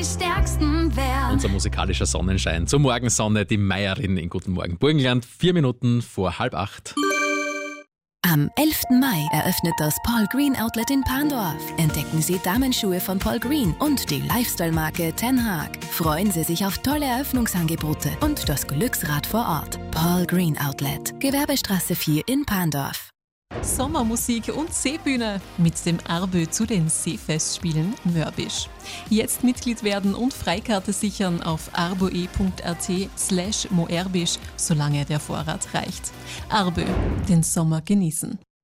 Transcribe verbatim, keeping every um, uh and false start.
stärksten Wert. Unser musikalischer Sonnenschein zur Morgensonne, die Meierin in Guten Morgen Burgenland. Vier Minuten vor halb acht. Am elften Mai eröffnet das Paul Green Outlet in Pandorf. Entdecken Sie Damenschuhe von Paul Green und die Lifestyle-Marke Ten Hag. Freuen Sie sich auf tolle Eröffnungsangebote und das Glücksrad vor Ort. Paul Green Outlet, Gewerbestraße vier in Pandorf. Sommermusik und Seebühne mit dem Arbö zu den Seefestspielen Mörbisch. Jetzt Mitglied werden und Freikarte sichern auf arboe.at slash moerbisch, solange der Vorrat reicht. Arbö, den Sommer genießen.